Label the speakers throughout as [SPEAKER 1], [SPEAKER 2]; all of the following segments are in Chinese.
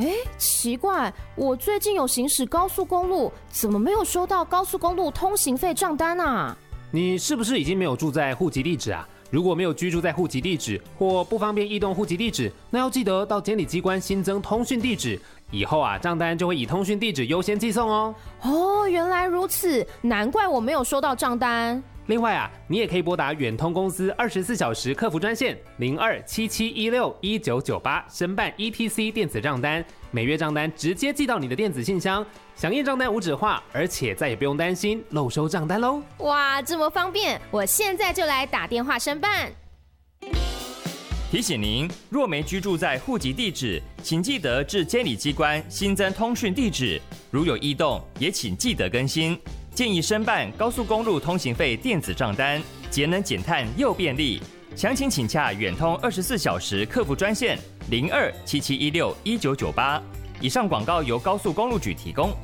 [SPEAKER 1] 奇怪，我最近有行驶高速公路，怎么没有收到高速公路通行费账单啊？
[SPEAKER 2] 你是不是已经没有住在户籍地址啊？如果没有居住在户籍地址或不方便异动户籍地址，那要记得到监理机关新增通讯地址，以后账单就会以通讯地址优先寄送哦。
[SPEAKER 1] 原来如此，难怪我没有收到账单。
[SPEAKER 2] 另外你也可以拨打远通公司24小时客服专线0277161998申办 ETC 电子账单，每月账单直接寄到你的电子信箱，响应账单无纸化，而且再也不用担心漏收账单喽。
[SPEAKER 1] 哇，这么方便，我现在就来打电话申办。
[SPEAKER 3] 提醒您，若没居住在户籍地址，请记得至监理机关新增通讯地址，如有异动，也请记得更新。建议申办高速公路通行费电子账单，节能减碳又便利。详情请洽远通24小时客服专线0277161998。以上广告由高速公路局提供。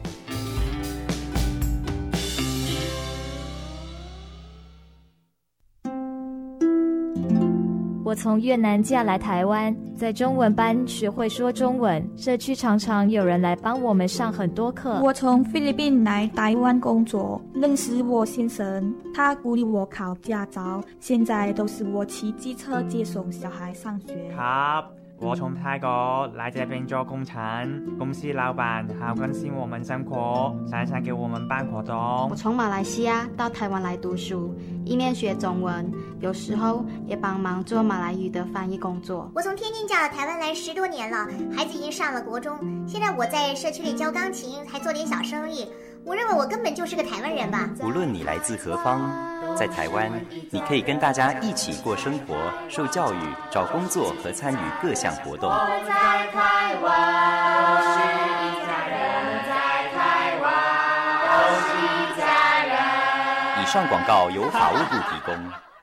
[SPEAKER 4] 我从越南嫁来台湾，在中文班学会说中文，社区常常有人来帮我们上很多课。
[SPEAKER 5] 我从菲律宾来台湾工作，认识我先生，他鼓励我考驾照，现在都是我骑机车接送小孩上学。
[SPEAKER 6] 我从泰国来这边做工程，公司老板好关心我们生活，常常给我们办活动。
[SPEAKER 7] 我从马来西亚到台湾来读书，一面学中文，有时候也帮忙做马来语的翻译工作。
[SPEAKER 8] 我从天津嫁到台湾来10多年了，孩子已经上了国中，现在我在社区里教钢琴，还做点小生意。我认为我根本就是个台湾人吧。
[SPEAKER 9] 无论你来自何方，在台湾，你可以跟大家一起过生活、受教育、找工作和参与各项活动。
[SPEAKER 10] 我们在台湾，都是一家人，在台湾，都是一家人。
[SPEAKER 9] 以上广告由法务部提供。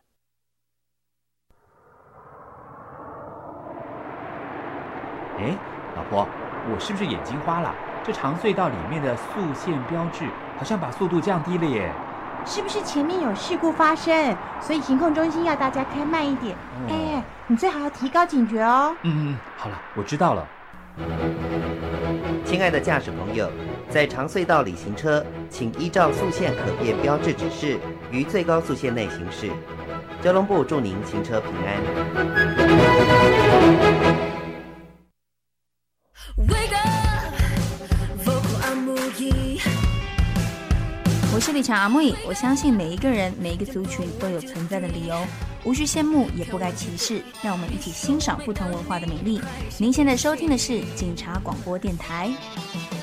[SPEAKER 11] 老婆，我是不是眼睛花了？这长隧道里面的速限标志好像把速度降低了耶。
[SPEAKER 12] 是不是前面有事故发生，所以行控中心要大家开慢一点？你最好要提高警觉哦。
[SPEAKER 11] 好了，我知道了。
[SPEAKER 13] 亲爱的驾驶朋友，在长隧道里行车，请依照速限可变标志指示，于最高速限内行驶。交通部祝您行车平安。
[SPEAKER 14] 我是李强阿妹，我相信每一个人、每一个族群都有存在的理由，无需羡慕，也不该歧视，让我们一起欣赏不同文化的美丽。您现在收听的是警察广播电台。